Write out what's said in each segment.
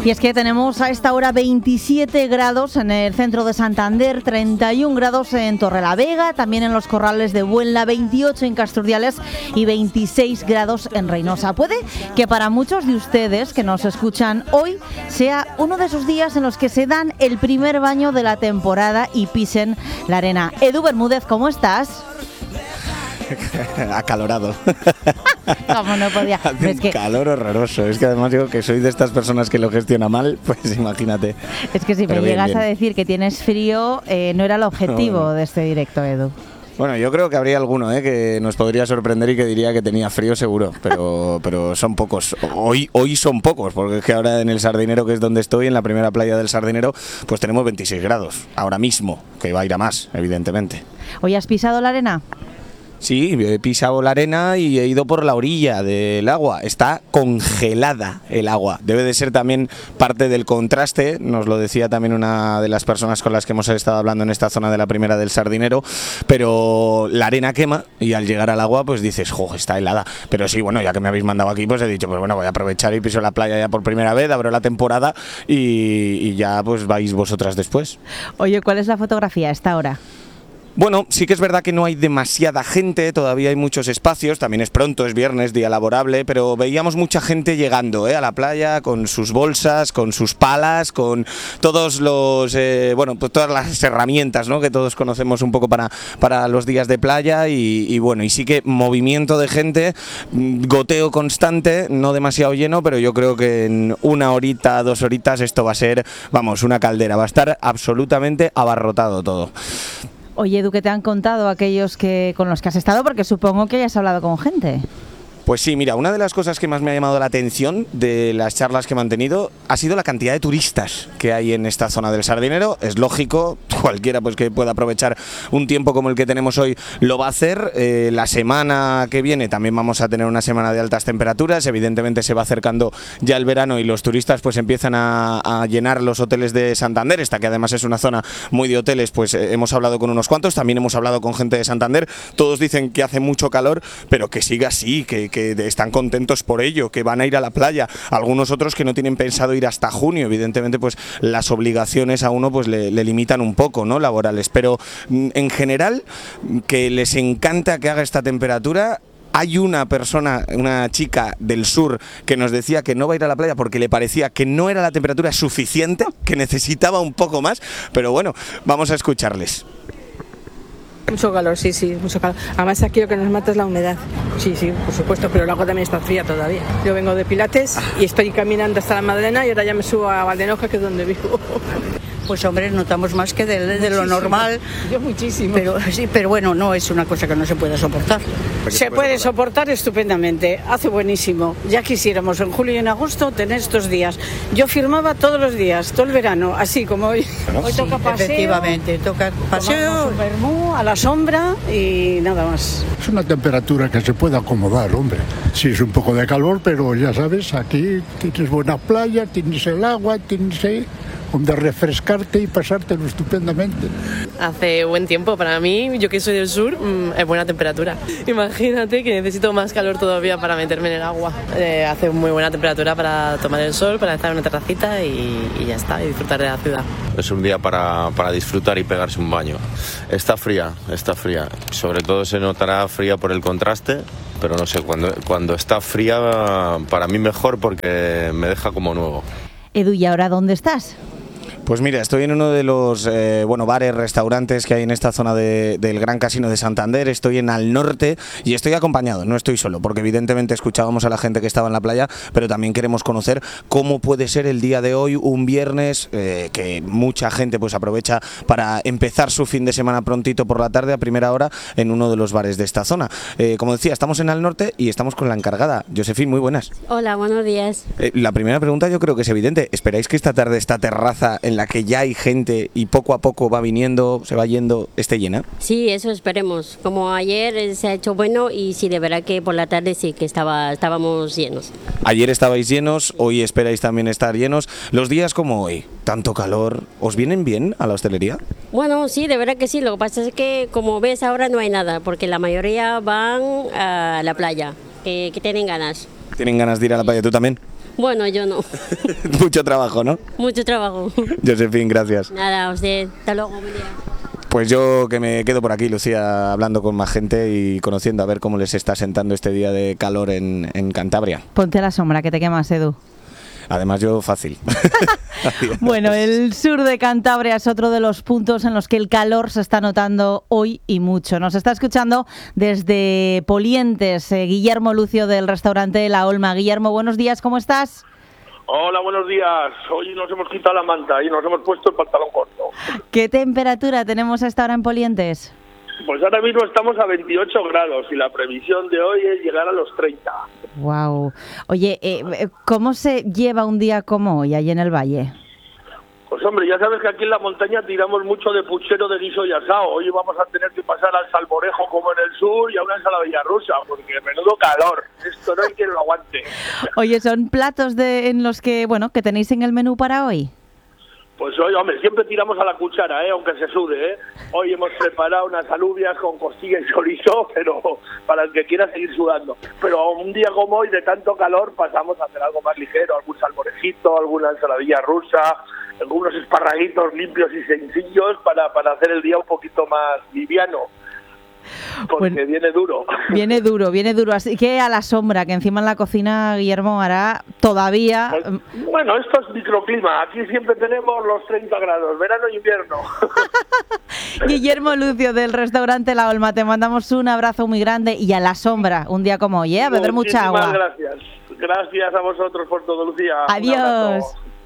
Y es que tenemos a esta hora 27 grados en el centro de Santander, 31 grados en Torrelavega, también en los Corrales de Buenla, 28 en Casturdiales y 26 grados en Reynosa. Puede que para muchos de ustedes que nos escuchan hoy sea uno de esos días en los que se dan el primer baño de la temporada y pisen la arena. Edu Bermúdez, ¿cómo estás? Acalorado. Como no podía. Hace un calor horroroso. Es que además digo que soy de estas personas que lo gestiona mal, pues imagínate. Es que si me llegas a decir que tienes frío, no era el objetivo de este directo, Edu. Bueno, yo creo que habría alguno que nos podría sorprender y que diría que tenía frío seguro, pero son pocos. Hoy son pocos, porque es que ahora en el Sardinero, que es donde estoy, en la primera playa del Sardinero, pues tenemos 26 grados, ahora mismo, que va a ir a más, evidentemente. ¿Hoy has pisado la arena? Sí, he pisado la arena y he ido por la orilla del agua. Está congelada el agua. Debe de ser también parte del contraste, nos lo decía también una de las personas con las que hemos estado hablando en esta zona de la primera del Sardinero, pero la arena quema y al llegar al agua pues dices, ¡jo, está helada! Pero sí, bueno, ya que me habéis mandado aquí, pues he dicho, pues bueno, voy a aprovechar y piso la playa ya por primera vez, abro la temporada y ya pues vais vosotras después. Oye, ¿cuál es la fotografía a esta hora? Bueno, sí que es verdad que no hay demasiada gente, todavía hay muchos espacios, también es pronto, es viernes, día laborable, pero veíamos mucha gente llegando a la playa con sus bolsas, con sus palas, con todos los, pues todas las herramientas, ¿no?, que todos conocemos un poco para los días de playa y bueno, y sí que movimiento de gente, goteo constante, no demasiado lleno, pero yo creo que en una horita, 2 horitas esto va a ser, vamos, una caldera, va a estar absolutamente abarrotado todo. Oye, Edu, ¿qué te han contado aquellos con los que has estado? Porque supongo que hayas hablado con gente. Pues sí, mira, una de las cosas que más me ha llamado la atención de las charlas que he mantenido ha sido la cantidad de turistas que hay en esta zona del Sardinero. Es lógico, cualquiera pues que pueda aprovechar un tiempo como el que tenemos hoy lo va a hacer. La semana que viene también vamos a tener una semana de altas temperaturas. Evidentemente se va acercando ya el verano y los turistas pues empiezan a llenar los hoteles de Santander. Esta que además es una zona muy de hoteles, pues hemos hablado con unos cuantos, también hemos hablado con gente de Santander. Todos dicen que hace mucho calor, pero que siga así, que están contentos por ello, que van a ir a la playa. Algunos otros que no tienen pensado ir hasta junio. Evidentemente pues las obligaciones a uno pues le limitan un poco, ¿no?, laborales, pero en general que les encanta que haga esta temperatura. Hay una persona, una chica del sur, que nos decía que no va a ir a la playa porque le parecía que no era la temperatura suficiente, que necesitaba un poco más, pero bueno, vamos a escucharles. Mucho calor, sí, mucho calor. Además aquí lo que nos mata es la humedad. Sí, por supuesto, pero el agua también está fría todavía. Yo vengo de Pilates y estoy caminando hasta la Madalena y ahora ya me subo a Valdenoja, que es donde vivo. Pues hombre, notamos más que de lo normal. Yo muchísimo. Pero bueno, no es una cosa que no se pueda soportar. Se puede soportar estupendamente, hace buenísimo. Ya quisiéramos en julio y en agosto tener estos días. Yo firmaba todos los días, todo el verano, así como hoy. Hoy toca paseo. Efectivamente, toca paseo. Un vermú a la sombra y nada más. Es una temperatura que se puede acomodar, hombre. Sí, es un poco de calor, pero ya sabes, aquí tienes buena playa, tienes el agua, tienes donde refrescarte y pasártelo estupendamente. Hace buen tiempo para mí, yo que soy del sur, es buena temperatura. Imagínate que necesito más calor todavía para meterme en el agua. Hace muy buena temperatura para tomar el sol, para estar en una terracita y ya está, y disfrutar de la ciudad. Es un día para disfrutar y pegarse un baño. Está fría. Sobre todo se notará fría por el contraste, pero no sé, cuando está fría para mí mejor porque me deja como nuevo. Edu, ¿y ahora dónde estás? Pues mira, estoy en uno de los bares, restaurantes que hay en esta zona del Gran Casino de Santander. Estoy en Al Norte y estoy acompañado, no estoy solo, porque evidentemente escuchábamos a la gente que estaba en la playa, pero también queremos conocer cómo puede ser el día de hoy, un viernes, que mucha gente pues aprovecha para empezar su fin de semana prontito por la tarde a primera hora en uno de los bares de esta zona. Como decía, estamos en Al Norte y estamos con la encargada. Josefina, muy buenas. Hola, buenos días. La primera pregunta yo creo que es evidente. ¿Esperáis que esta tarde esta terraza en la que ya hay gente y poco a poco va viniendo, se va yendo, esté llena? Sí, eso esperemos. Como ayer se ha hecho bueno y sí, de verdad que por la tarde sí que estábamos llenos. Ayer estabais llenos, hoy esperáis también estar llenos. Los días como hoy, tanto calor, ¿os vienen bien a la hostelería? Bueno, sí, de verdad que sí. Lo que pasa es que como ves ahora no hay nada, porque la mayoría van a la playa, que tienen ganas. ¿Tienen ganas de ir a la playa? ¿Tú también? Bueno, yo no. Mucho trabajo, ¿no? Mucho trabajo. Josefín, gracias. Nada, a usted. Hasta luego, buen día. Pues yo que me quedo por aquí, Lucía, hablando con más gente y conociendo a ver cómo les está sentando este día de calor en Cantabria. Ponte a la sombra, que te quemas, Edu. Además yo fácil. Bueno, el sur de Cantabria es otro de los puntos en los que el calor se está notando hoy y mucho. Nos está escuchando desde Polientes Guillermo Lucio del restaurante La Olma. Guillermo, buenos días, ¿cómo estás? Hola, buenos días. Hoy nos hemos quitado la manta y nos hemos puesto el pantalón corto. ¿Qué temperatura tenemos a esta hora en Polientes? Pues ahora mismo estamos a 28 grados y la previsión de hoy es llegar a los 30. Wow. Oye, ¿cómo se lleva un día como hoy allí en el valle? Pues hombre, ya sabes que aquí en la montaña tiramos mucho de puchero, de guiso y asado. Hoy vamos a tener que pasar al salmorejo como en el sur y a una ensaladilla rusa, porque menudo calor. Esto no hay quien lo aguante. Oye, ¿son platos en los que, que tenéis en el menú para hoy? Pues hoy, hombre, siempre tiramos a la cuchara, aunque se sude, Hoy hemos preparado unas alubias con costilla y chorizo, pero para el que quiera seguir sudando. Pero un día como hoy, de tanto calor, pasamos a hacer algo más ligero, algún salmorejito, alguna ensaladilla rusa, algunos esparraguitos limpios y sencillos para hacer el día un poquito más liviano. Porque bueno, viene duro. Así que a la sombra, que encima en la cocina Guillermo hará todavía... Bueno, esto es microclima. Aquí siempre tenemos los 30 grados, verano e invierno. Guillermo Lucio del restaurante La Olma, te mandamos un abrazo muy grande y a la sombra, un día como hoy, a beber mucha agua. Muchísimas gracias. Gracias a vosotros por todo, Lucía. Adiós.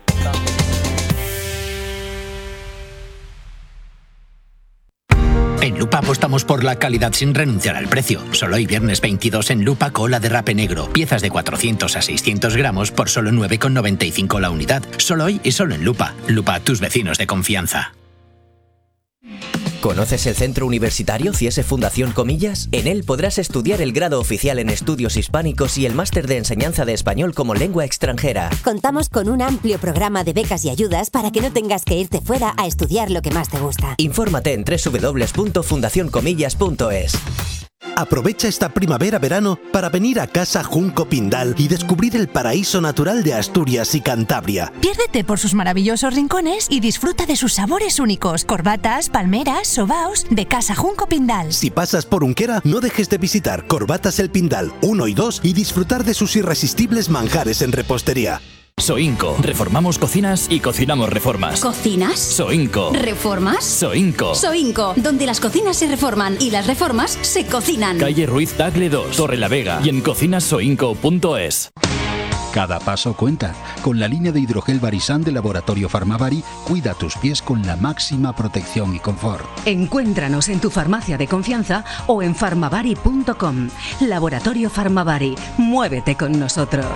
En Lupa apostamos por la calidad sin renunciar al precio. Solo hoy viernes 22 en Lupa cola de rape negro. Piezas de 400 a 600 gramos por solo 9,95 la unidad. Solo hoy y solo en Lupa. Lupa, tus vecinos de confianza. ¿Conoces el Centro Universitario CIESE Fundación Comillas? En él podrás estudiar el grado oficial en estudios hispánicos y el máster de enseñanza de español como lengua extranjera. Contamos con un amplio programa de becas y ayudas para que no tengas que irte fuera a estudiar lo que más te gusta. Infórmate en www.fundacioncomillas.es. Aprovecha esta primavera-verano para venir a Casa Junco Pindal y descubrir el paraíso natural de Asturias y Cantabria. Piérdete por sus maravillosos rincones y disfruta de sus sabores únicos. Corbatas, palmeras, sobaos de Casa Junco Pindal. Si pasas por Unquera, no dejes de visitar Corbatas El Pindal 1 y 2 y disfrutar de sus irresistibles manjares en repostería. Soinco. Reformamos cocinas y cocinamos reformas. ¿Cocinas? Soinco. ¿Reformas? Soinco. Soinco, donde las cocinas se reforman y las reformas se cocinan. Calle Ruiz Tagle 2, Torre la Vega y en cocinasoinco.es. Cada paso cuenta. Con la línea de hidrogel Barisan de Laboratorio Farmavari, cuida tus pies con la máxima protección y confort. Encuéntranos en tu farmacia de confianza o en farmavari.com. Laboratorio Farmavari. Muévete con nosotros.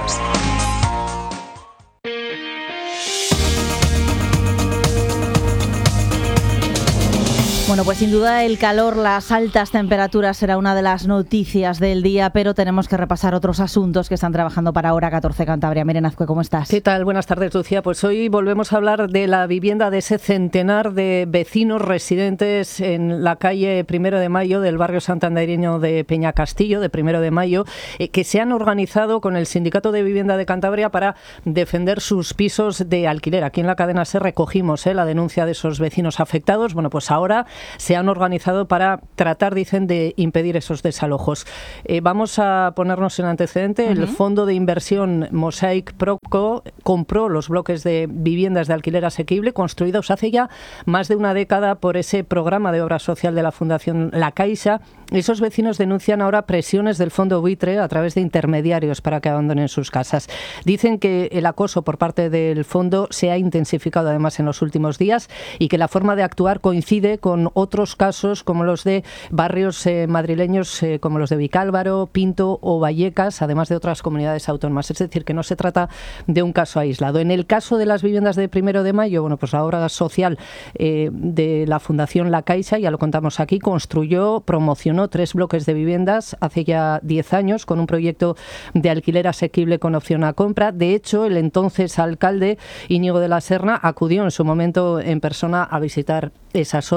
Bueno, pues sin duda el calor, las altas temperaturas será una de las noticias del día, pero tenemos que repasar otros asuntos que están trabajando para Hora 14 Cantabria. Miren Azcue, ¿cómo estás? ¿Qué tal? Buenas tardes, Lucía. Pues hoy volvemos a hablar de la vivienda de ese centenar de vecinos residentes en la calle 1 de Mayo del barrio santandereño de Peñacastillo, de 1 de Mayo, que se han organizado con el Sindicato de Vivienda de Cantabria para defender sus pisos de alquiler. Aquí en la cadena SER recogimos la denuncia de esos vecinos afectados. Bueno, pues ahora se han organizado para tratar, dicen, de impedir esos desalojos. Vamos a ponernos en antecedente. El fondo de inversión Mosaic Propco compró los bloques de viviendas de alquiler asequible construidos hace ya más de una década por ese programa de obra social de la Fundación La Caixa. Esos vecinos denuncian ahora presiones del fondo buitre a través de intermediarios para que abandonen sus casas. Dicen que el acoso por parte del fondo se ha intensificado además en los últimos días y que la forma de actuar coincide con otros casos como los de barrios madrileños como los de Vicálvaro, Pinto o Vallecas, además de otras comunidades autónomas. Es decir, que no se trata de un caso aislado. En el caso de las viviendas de 1 de Mayo, bueno, pues la obra social de la Fundación La Caixa, ya lo contamos aquí, promocionó 3 bloques de viviendas hace ya 10 años con un proyecto de alquiler asequible con opción a compra. De hecho, el entonces alcalde Íñigo de la Serna acudió en su momento en persona a visitar esas obras.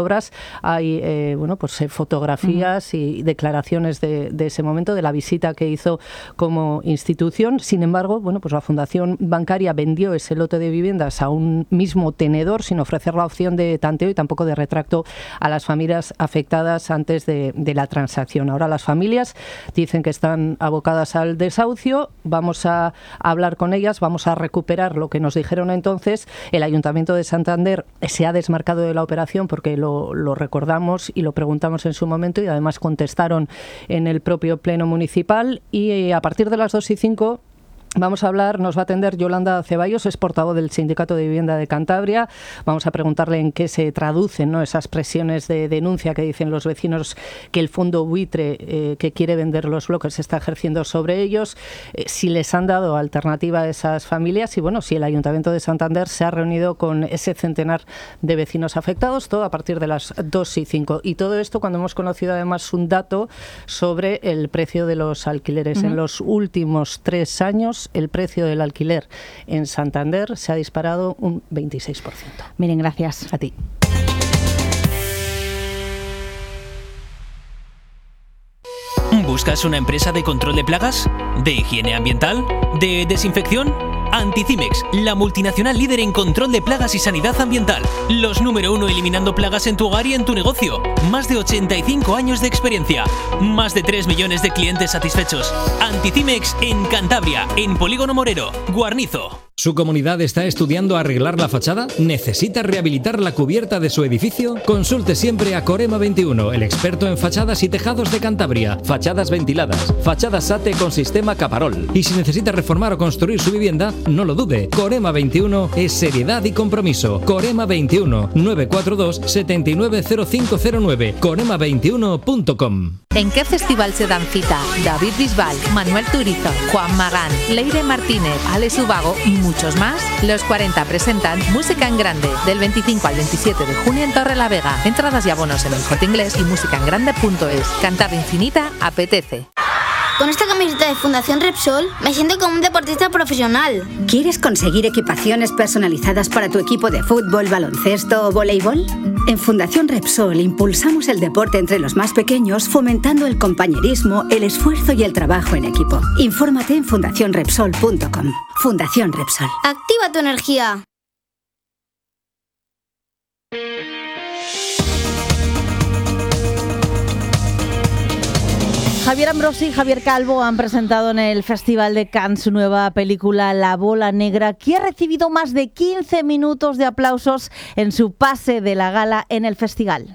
hay fotografías y declaraciones de ese momento, de la visita que hizo como institución. Sin embargo, pues la Fundación Bancaria vendió ese lote de viviendas a un mismo tenedor sin ofrecer la opción de tanteo y tampoco de retracto a las familias afectadas antes de la transacción. Ahora las familias dicen que están abocadas al desahucio. Vamos a hablar con ellas, vamos a recuperar lo que nos dijeron entonces. El Ayuntamiento de Santander se ha desmarcado de la operación porque lo recordamos y lo preguntamos en su momento, y además contestaron en el propio Pleno Municipal. Y a partir de las 2:05 vamos a hablar, nos va a atender Yolanda Ceballos, es portavoz del Sindicato de Vivienda de Cantabria. Vamos a preguntarle en qué se traducen, ¿no?, esas presiones de denuncia que dicen los vecinos que el fondo buitre que quiere vender los bloques está ejerciendo sobre ellos, si les han dado alternativa a esas familias y, si el Ayuntamiento de Santander se ha reunido con ese centenar de vecinos afectados, todo a partir de las 2:05. Y todo esto cuando hemos conocido además un dato sobre el precio de los alquileres. En los últimos 3 años el precio del alquiler en Santander se ha disparado un 26%. Miren, gracias. A ti. ¿Buscas una empresa de control de plagas? ¿De higiene ambiental? ¿De desinfección? Anticimex, la multinacional líder en control de plagas y sanidad ambiental. Los número 1 eliminando plagas en tu hogar y en tu negocio. Más de 85 años de experiencia. Más de 3 millones de clientes satisfechos. Anticimex en Cantabria, en Polígono Morero, Guarnizo. ¿Su comunidad está estudiando arreglar la fachada? ¿Necesita rehabilitar la cubierta de su edificio? Consulte siempre a Corema 21, el experto en fachadas y tejados de Cantabria. Fachadas ventiladas, fachadas SATE con sistema Caparol. Y si necesita reformar o construir su vivienda, no lo dude. Corema 21 es seriedad y compromiso. Corema 21 942 790509. Corema21.com. ¿En qué festival se dan cita David Bisbal, Manuel Turizo, Juan Magán, Leire Martínez, Alex Ubago y muchos más? Los 40 presentan Música en Grande del 25 al 27 de junio en Torrelavega. Entradas y abonos en el Corte Inglés y musicaengrande.es. Cantar infinita apetece. Con esta camiseta de Fundación Repsol me siento como un deportista profesional. ¿Quieres conseguir equipaciones personalizadas para tu equipo de fútbol, baloncesto o voleibol? En Fundación Repsol impulsamos el deporte entre los más pequeños, fomentando el compañerismo, el esfuerzo y el trabajo en equipo. Infórmate en fundacionrepsol.com. Fundación Repsol. ¡Activa tu energía! Javier Ambrosi y Javier Calvo han presentado en el Festival de Cannes su nueva película La Bola Negra, que ha recibido más de 15 minutos de aplausos en su pase de la gala en el festival.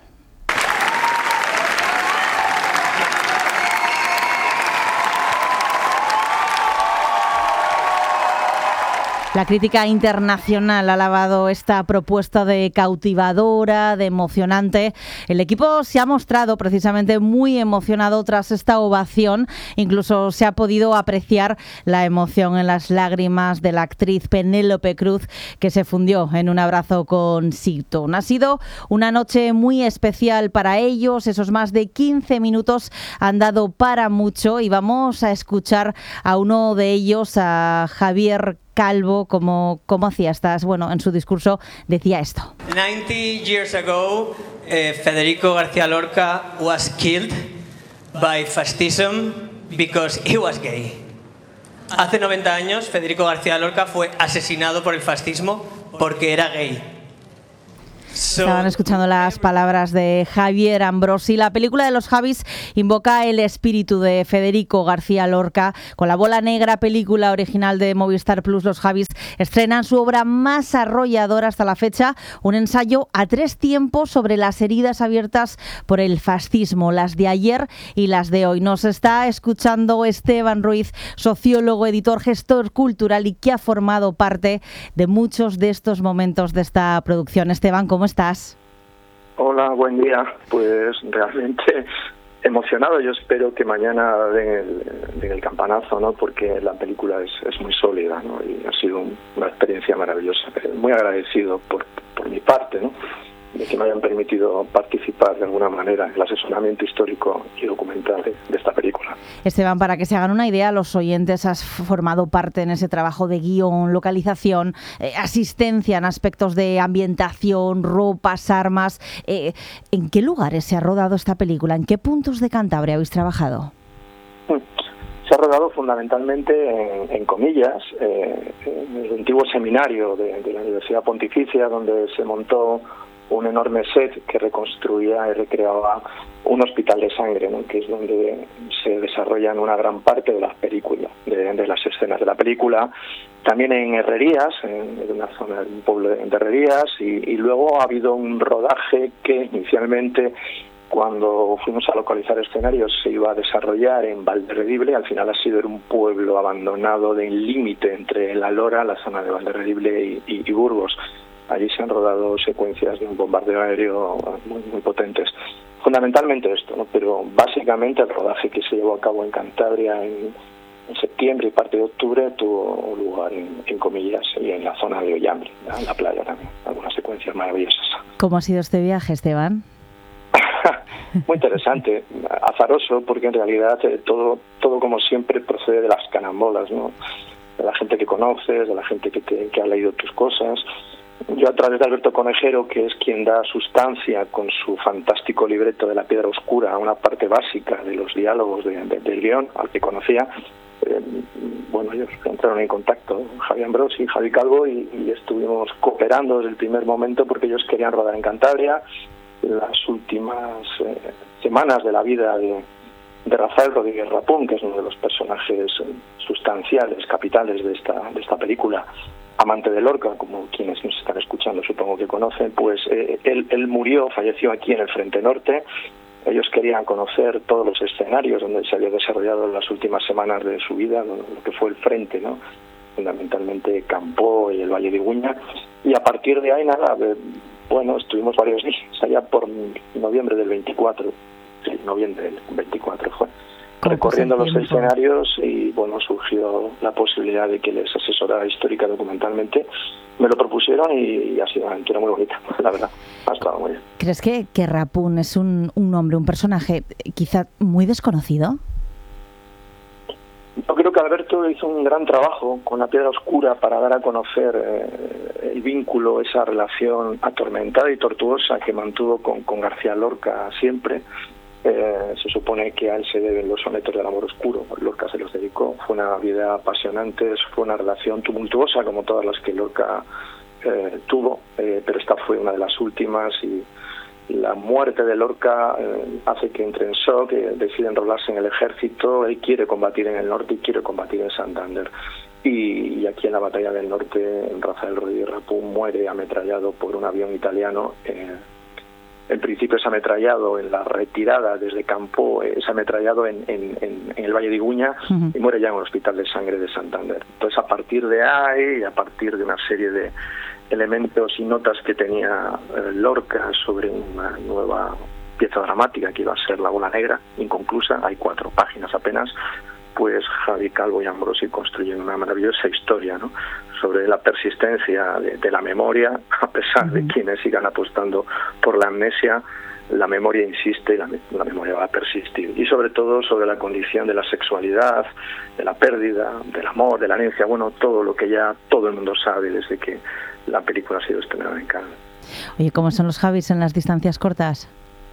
La crítica internacional ha alabado esta propuesta de cautivadora, de emocionante. El equipo se ha mostrado precisamente muy emocionado tras esta ovación. Incluso se ha podido apreciar la emoción en las lágrimas de la actriz Penélope Cruz, que se fundió en un abrazo con Sigton. Ha sido una noche muy especial para ellos. Esos más de 15 minutos han dado para mucho y vamos a escuchar a uno de ellos, a Javier Calvo, como hacía estas. Bueno, en su discurso decía esto. 90 years ago, Federico García Lorca was killed by fascism because he was gay. Hace 90 años, Federico García Lorca fue asesinado por el fascismo porque era gay. Estaban escuchando las palabras de Javier Ambrosi. La película de los Javis invoca el espíritu de Federico García Lorca. Con La Bola Negra, película original de Movistar Plus, los Javis estrenan su obra más arrolladora hasta la fecha, un ensayo a 3 tiempos sobre las heridas abiertas por el fascismo, las de ayer y las de hoy. Nos está escuchando Esteban Ruiz, sociólogo, editor, gestor cultural y que ha formado parte de muchos de estos momentos de esta producción. Esteban, ¿cómo estás? Hola, buen día. Pues realmente emocionado. Yo espero que mañana den el campanazo, ¿no? Porque la película es muy sólida, ¿no? Y ha sido una experiencia maravillosa. Muy agradecido por mi parte, ¿no? que me hayan permitido participar de alguna manera en el asesoramiento histórico y documental de esta película. Esteban, para que se hagan una idea, los oyentes, has formado parte en ese trabajo de guión, localización, asistencia en aspectos de ambientación, ropas, armas. ¿En qué lugares se ha rodado esta película? ¿En qué puntos de Cantabria habéis trabajado? Se ha rodado fundamentalmente en Comillas, en el antiguo seminario de la Universidad Pontificia, donde se montó un enorme set que reconstruía y recreaba un hospital de sangre, ¿no? Que es donde se desarrollan una gran parte de las películas, de las escenas de la película. También en Herrerías, en una zona de un pueblo de Herrerías, y luego ha habido un rodaje que inicialmente, cuando fuimos a localizar escenarios, se iba a desarrollar en Valderredible. Al final ha sido un pueblo abandonado del límite entre La Lora, la zona de Valderredible, y Burgos. Allí se han rodado secuencias de un bombardeo aéreo muy potentes. Fundamentalmente esto, ¿no? Pero básicamente el rodaje que se llevó a cabo en Cantabria en septiembre y parte de octubre tuvo lugar en Comillas y en la zona de Ollambre, en la playa también. Algunas secuencias maravillosas. ¿Cómo ha sido este viaje, Esteban? Muy interesante, azaroso, porque en realidad todo como siempre procede de las carambolas, ¿no? De la gente que conoces, de la gente que ha leído tus cosas. Yo, a través de Alberto Conejero, que es quien da sustancia con su fantástico libreto de La Piedra Oscura a una parte básica de los diálogos del guión, al que conocía, ellos entraron en contacto, Javi Ambrosi y Javi Calvo, y estuvimos cooperando desde el primer momento, porque ellos querían rodar en Cantabria. Las últimas semanas de la vida de Rafael Rodríguez Rapón, que es uno de los personajes sustanciales, capitales de esta película, amante de Lorca, como quienes nos están escuchando supongo que conocen, pues él murió, falleció aquí en el Frente Norte. Ellos querían conocer todos los escenarios donde se había desarrollado en las últimas semanas de su vida, lo que fue el frente, ¿no? Fundamentalmente Campó y el Valle de Iguña, y a partir de ahí estuvimos varios días, allá por noviembre del 24, sí, noviembre del 24 fue, recorriendo los escenarios, y surgió la posibilidad de que les asesorara histórica documentalmente. Me lo propusieron y ha sido una aventura muy bonita, la verdad, ha estado muy bien. ¿Crees que Rapún es un hombre, un personaje quizá muy desconocido? Yo creo que Alberto hizo un gran trabajo con La Piedra Oscura para dar a conocer el vínculo, esa relación atormentada y tortuosa que mantuvo con García Lorca siempre. Se supone que a él se deben los sonetos del amor oscuro. Lorca se los dedicó. Fue una vida apasionante, fue una relación tumultuosa como todas las que Lorca tuvo, pero esta fue una de las últimas, y la muerte de Lorca hace que entre en shock, decide enrolarse en el ejército. Él quiere combatir en el norte y quiere combatir en Santander. Y aquí en la batalla del norte, Rafael Rodríguez Rapún muere ametrallado por un avión italiano. En principio es ametrallado en la retirada desde Campó, es ametrallado en el Valle de Iguña, y muere ya en el Hospital de Sangre de Santander. Entonces, a partir de ahí, y a partir de una serie de elementos y notas que tenía Lorca sobre una nueva pieza dramática que iba a ser La Bola Negra, inconclusa, hay 4 páginas apenas, pues Javi Calvo y Ambrosi construyen una maravillosa historia, ¿no?, sobre la persistencia de la memoria. A pesar de quienes sigan apostando por la amnesia, la memoria insiste y la memoria va a persistir. Y sobre todo sobre la condición de la sexualidad, de la pérdida, del amor, de la herencia, todo lo que ya todo el mundo sabe desde que la película ha sido estrenada en Cannes. Oye, ¿cómo son los Javis en las distancias cortas?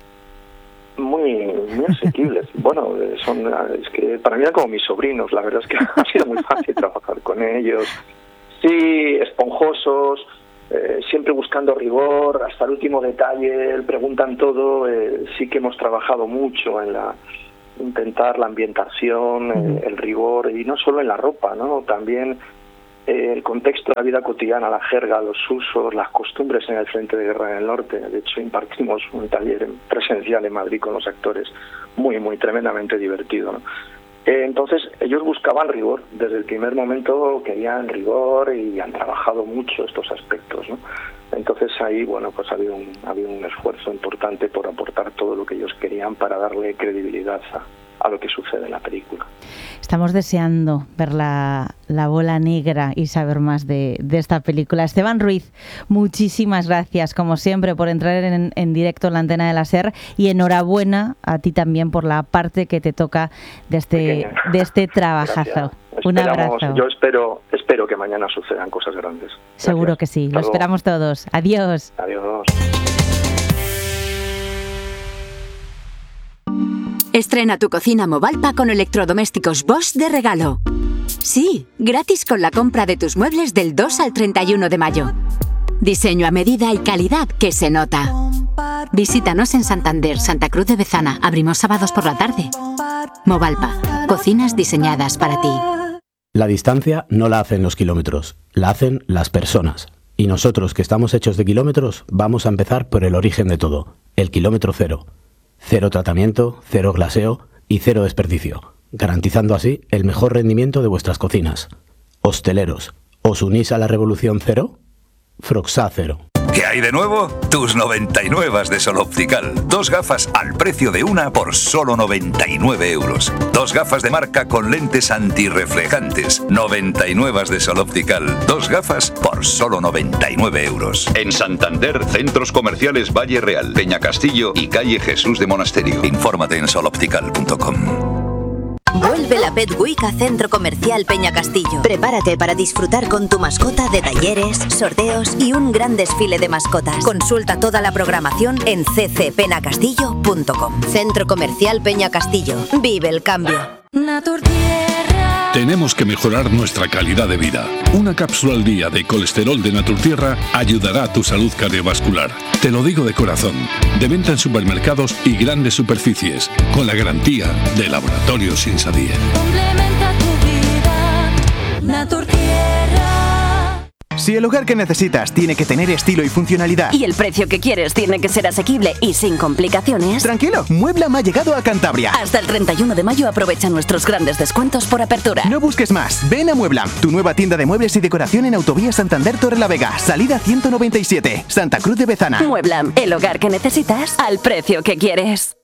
Muy asequibles. Es que para mí eran como mis sobrinos. La verdad es que ha sido muy fácil trabajar con ellos. Sí, esponjosos, siempre buscando rigor, hasta el último detalle, preguntan todo. Sí que hemos trabajado mucho en intentar la ambientación, el rigor, y no solo en la ropa, ¿no? También el contexto de la vida cotidiana, la jerga, los usos, las costumbres en el frente de guerra en el norte. De hecho, impartimos un taller presencial en Madrid con los actores, muy tremendamente divertido, ¿no? Entonces, ellos buscaban rigor. Desde el primer momento querían rigor y han trabajado mucho estos aspectos, ¿no? Entonces ahí, ha habido un esfuerzo importante por aportar todo lo que ellos querían para darle credibilidad a lo que sucede en la película. Estamos deseando ver la bola negra y saber más de esta película. Esteban Ruiz, muchísimas gracias, como siempre, por entrar en directo en la antena de la SER, y enhorabuena a ti también por la parte que te toca de este trabajazo. Un abrazo. Yo espero que mañana sucedan cosas grandes. Gracias. Seguro que sí, lo esperamos todos. Adiós. Adiós. Estrena tu cocina Movalpa con electrodomésticos Bosch de regalo. Sí, gratis con la compra de tus muebles del 2 al 31 de mayo. Diseño a medida y calidad que se nota. Visítanos en Santander, Santa Cruz de Bezana. Abrimos sábados por la tarde. Movalpa, cocinas diseñadas para ti. La distancia no la hacen los kilómetros, la hacen las personas. Y nosotros, que estamos hechos de kilómetros, vamos a empezar por el origen de todo, el kilómetro cero. Cero tratamiento, cero glaseo y cero desperdicio, garantizando así el mejor rendimiento de vuestras cocinas. Hosteleros, ¿os unís a la revolución cero? Froxá Cero. ¿Qué hay de nuevo? Tus 99 de Sol Optical. 2 gafas al precio de una por solo 99 euros. 2 gafas de marca con lentes antirreflejantes. 99 de Sol Optical. 2 gafas por solo 99 euros. En Santander, centros comerciales Valle Real, Peña Castillo y calle Jesús de Monasterio. Infórmate en soloptical.com. Vuelve la Pet Week a Centro Comercial Peña Castillo. Prepárate para disfrutar con tu mascota de talleres, sorteos y un gran desfile de mascotas. Consulta toda la programación en ccpenacastillo.com. Centro Comercial Peña Castillo. Vive el cambio. Tenemos que mejorar nuestra calidad de vida. Una cápsula al día de colesterol de Naturtierra ayudará a tu salud cardiovascular. Te lo digo de corazón. De venta en supermercados y grandes superficies, con la garantía de Laboratorios Insadie. Complementa tu vida, Naturtierra. Si el hogar que necesitas tiene que tener estilo y funcionalidad, y el precio que quieres tiene que ser asequible y sin complicaciones, tranquilo, Mueblam ha llegado a Cantabria. Hasta el 31 de mayo aprovecha nuestros grandes descuentos por apertura. No busques más, ven a Mueblam, tu nueva tienda de muebles y decoración en Autovía Santander Torrelavega, salida 197, Santa Cruz de Bezana. Mueblam, el hogar que necesitas al precio que quieres.